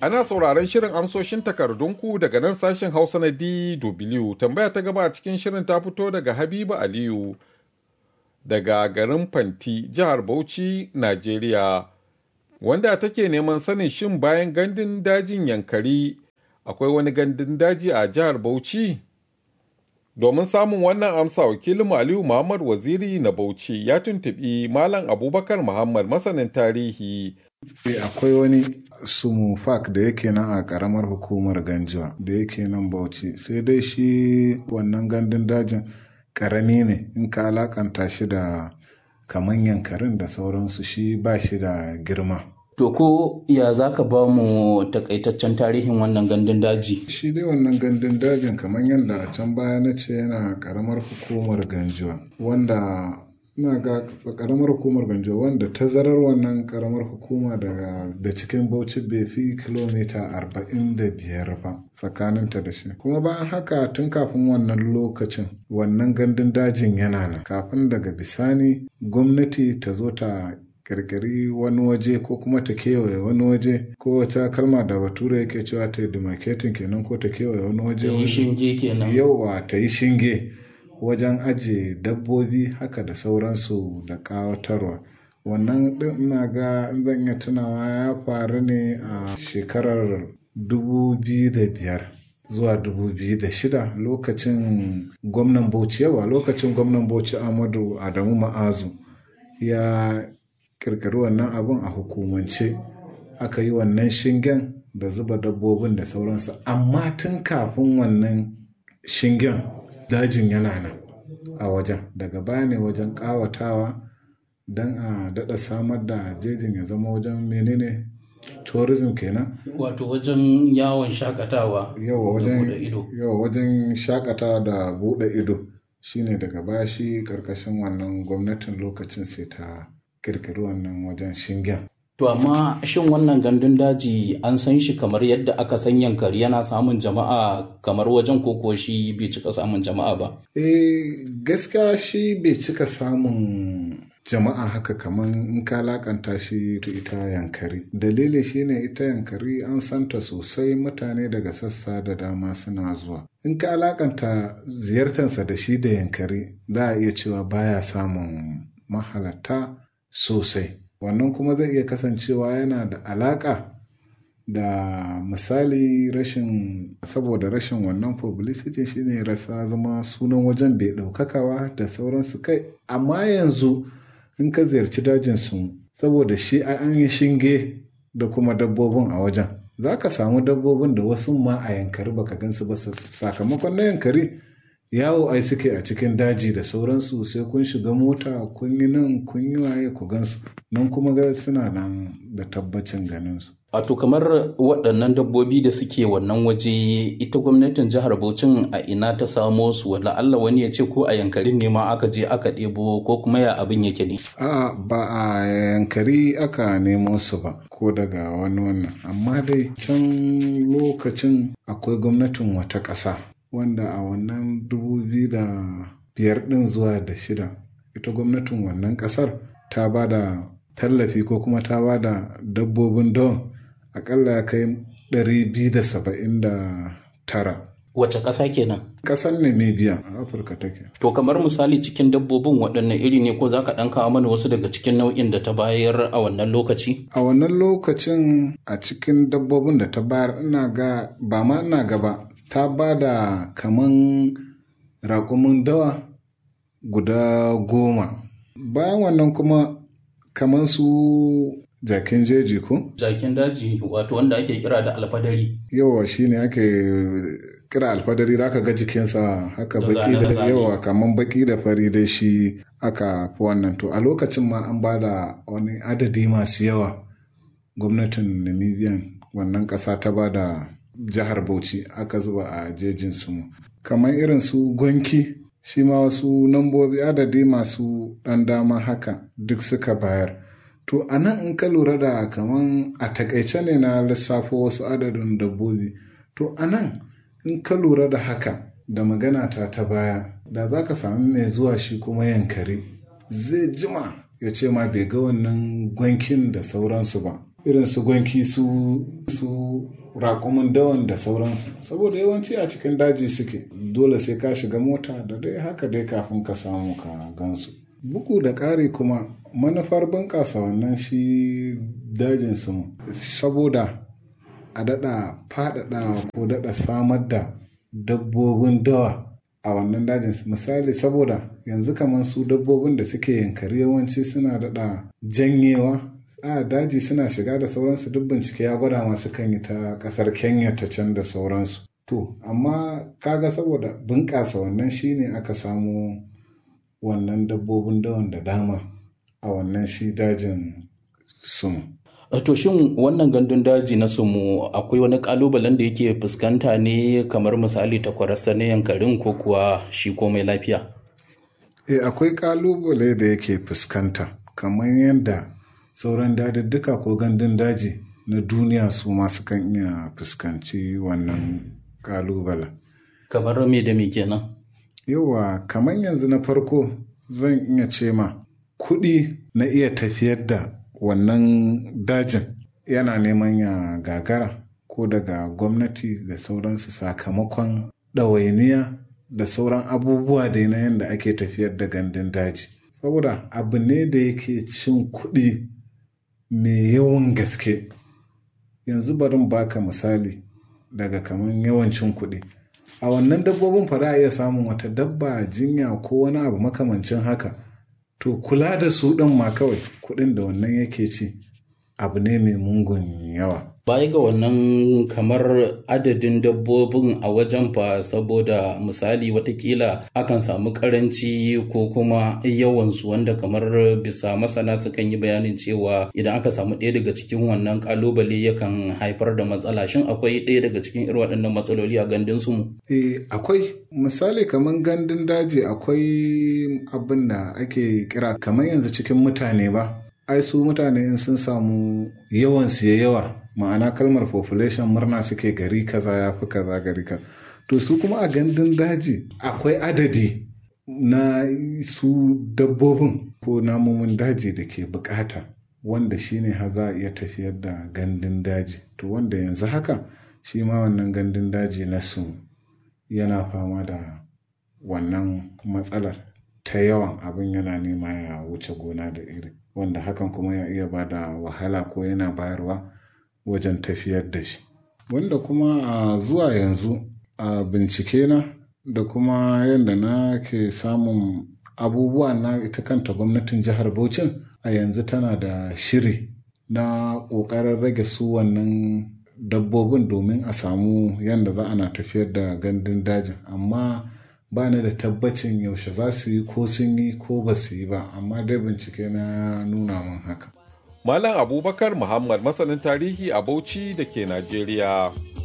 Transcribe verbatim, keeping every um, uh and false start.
Ana sauraron shirin amsoshin takardunku daga nan sashen Hausa na D W. Tambaya ta gaba a cikin shirin ta fito daga Habiba Aliyu daga garin Fanti, jihar Bauchi, Najeriya, wanda take neman sanin shin bayan gandun dajin Yankari akwai wani gandun daji a jihar Bauchi? Domin samun wannan amsa, wakilin Aliyu Muhammad Waziri na Bauchi ya tuntuɓi Malam Abubakar Muhammad, masanin tarihi. Akwai wani sumu fak da yake nan a karamar hukumar Ganjuwa da yake nan Bauchi, sai dai shi wannan gandun dajin karami ne in ka alakanta shi da kaman Yankarin da sauransu, shi ba shi da girma. To ko ya za ka ba mu takaitaccen tarihin wannan gandun daji? Shi dai wannan gandun dajin kamar yadda a can baya na ce yana karamar hukumar Ganjuwa, wanda ina ga karamar hukumar Ganjuwa wanda tazarar wannan karamar hukuma daga da cikin Bauchi bai fi kilomita arba'in da biyar ba tsakaninta da shi. Kuma bayan haka tun kafin wannan lokacin wannan gandun dajin yana nan, kafin daga bisani gwamnati ta zo ta kirkiri wani waje ko kuma ta kewaye wani waje, ko wata kalma da bature yake cewa ta yi demarcating kenan, ko ta kewaye wani waje, ta yi shinge kenan, yawa ta yi shinge wajen ajiye dabbobi haka da sauransu da kawatarwa. Wannan din ina ga in zan iya tunawa ya faru ne a shekarar dubu biyu da biyar zuwa dubu biyu da shida, lokacin gwamnan Bauchi yawa lokacin gwamnan Bauchi Ahmadu Adamu Ma'azu ya kirkiri wannan abun a hukumance, aka yi wannan shingen da zuba dabbobin da sauransu. Amma tun kafin wannan shingen dajin yana nan a wajen, daga baya ne wajen kawatawa don a daɗa samar da jejin ya zama wajen menene tourism kenan, wato wajen yawon shakatawa, yawa wajen yawa wajen shakatawa da buɗe ido. Shine daga baya shi karkashin wannan gwamnatin lokacin sai ta kirkiri wannan wajen shingen. To amma shin wannan gandun daji an san shi kamar yadda aka san Yankari yana samun jama'a kamar wajen, koko shi bai cika samun jama'a ba? Eh gaskiya shi bai cika samun jama'a haka kamar in ka lakanta shi ta ita Yankari. Dalili shine ita Yankari an santa sosai, mutane daga sassa da dama suna zuwa. In ka alakanta ziyartarsa da shi da Yankari, za a iya cewa baya samun mahalarta sosai. Wannan kuma zai iya kasancewa yana da alaka da misali rashin, saboda rashin wannan publicity shine rasa zama sunan wajen bai ɗaukakawa da sauransu kai. Amma yanzu in ka ziyarci dajin su, saboda shi an yi shinge da kuma dabbobin a wajen, za ka samu dabbobin da wasu ma a Yankari baka gansu ba, sakamakon na Yankari yawo ai suke a cikin daji da sauransu, sai kun shiga mota kun yi nan kun yi waye ku gansu nan, kuma ga suna nan da tabbacin ganinsu. A to kamar waɗannan dabbobi da suke wannan waje, ita gwamnatin jihar Bauchin a ina ta samo su? Wala Allah wani ya ce ko a Yankari ne ma aka je aka ɗebo, ko kuma ya abin yake ne? A ba a Yankari aka nemo su ba, ko daga wani wannan, amma dai can lokacin akwai gwamnatin wata ƙasa wanda a wannan dubu biyu da biyar ɗin zuwa da shida ita gwamnatin wannan ƙasar ta ba da tallafi ko kuma ta ba da dabbobin don akalla ya kai ɗari biyu da saba'in da tara. Wace ƙasa kenan? Ƙasar Namibia a Afirka take. To kamar misali cikin dabbobin waɗanne iri ne, ko za ka ɗan kawo mana wasu daga cikin nau'in da ta bayar a wannan lokaci? A wannan lokacin a cikin dabbobin da ta bayar ina ga ba ma ina gaba ta ba da kaman raƙumin dawa guda goma. Bayan wannan kuma kaman su jakin jeji ko? Jakin daji wato wanda ake kira da alfadari. Yawa shi ne ake kira alfadari, da aka ga jikinsa haka baki da yawa kaman baki da fari dai shi aka fi wannan. To a lokacin ma an ba da wani adadi masu yawa, gwamnatin Namibia wannan ƙasa ta ba da jihar Bauchi aka zuba a jejin su, kamar irin su gwanki, shi ma wasu nambobi adadi masu ɗan dama haka duk suka bayar. To a nan in ka lura da kaman a takaice ne na lissafo wasu adadin dabbobi, to a nan in ka lura da haka da magana ta ta baya, da za ka sami mai zuwa shi kuma Yankari zai jima ya ce ma bai ga wannan gwankin da sauransu ba. irin su gwanki su su raƙumin dawan da sauransu, saboda yawanci a cikin daji suke, dole sai ka shiga mota da dai haka dai kafin ka samu ka gansu. Bugu da ƙari kuma manufar bunƙasa wannan shi dajin su saboda a daɗa faɗaɗa ko daɗa samar da dabbobin dawa a wannan dajin. Misali, saboda yanzu kamar su dabbobin da suke yankari yawanci suna daɗa janyewa a daji, suna shiga da sauransu, duk bincike ya gwada masu kan yi ta ƙasar Kenya ta can da sauransu. To amma kaga saboda bunƙasa wannan shine aka samu wannan dabbobin dawan da dama a wannan shi dajin Sumu. To shin wannan gandun daji na Sumu akwai wani kalubalen da yake fuskanta ne, kamar misali takwararsa na yankarin, ko kuwa shi komai lafiya? Eh, akwai kalubale da yake fuskanta kamar yadda sauran dadiddika ko gandun daji na duniya su ma sukan iya fuskanci wannan kalubalen. Kamar me da me kenan? Yawa, kamar yanzu na farko zan iya ce ma kuɗi na iya tafiyar da wannan dajin yana neman ya gagara, ko daga gwamnati da sauransu, sakamakon ɗawainiya da sauran abubuwa da na yadda ake tafiyar da gandun daji. Saboda abu ne da yake cin kuɗi mai yawan gaske. Yanzu barin baka misali daga kamar yawancin kuɗi. A wannan dabbobin fa za a iya samun wata dabba jinya ko wani abu makamancin haka. To kula da su ɗin ma kawai kuɗin da wannan yake ci abu ne mai mungun yawa. Baya ga wannan, kamar adadin dabbobin a wajen fa, saboda misali watakila akan samu karanci ko kuma yawansu, wanda kamar bisa masana sukan yi bayanin cewa idan aka samu ɗaya daga cikin wannan kalubale yakan haifar da matsala. Shin akwai ɗaya daga cikin irin waɗannan matsaloli a gandun su? Eh, akwai. Misali kamar gandun daji akwai abin da ake kira kamar yanzu cikin mutane ba. Ai su mutane in sun samu yawan su ya yawa, ma'ana kalmar population, murna suke gari kaza ya fi kaza gari kaza. To su kuma a gandun daji akwai adadi na su dabbobin ko namomin daji da ke bukata, wanda shine har za a iya tafiyar da gandun daji. To wanda yanzu haka shi ma wannan gandun daji na su yana fama da wannan matsalar ta yawan abin, yana nema ya wuce gona da iri, wanda hakan kuma ya iya ba da wahala ko yana bayarwa wajen tafiyar da shi. Wanda kuma a zuwa yanzu a bincike na da kuma yadda na ke samun abubuwa na ita kanta gwamnatin jihar Bauchi a yanzu tana da shiri na ƙoƙarin rage su wannan dabbobin domin a samu yadda za ana tafiyar da gandun dajin, amma ba ni da tabbacin yaushe za su yi, ko sun yi ko ba su yi ba, amma dai bincike na nuna min haka. Malam Abubakar Muhammad, masanin tarihi a Bauchi da ke Najeriya.